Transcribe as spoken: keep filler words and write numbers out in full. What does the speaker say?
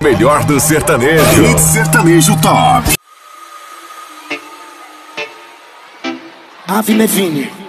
Melhor do sertanejo. Hit Sertanejo Top. Ave Nevini.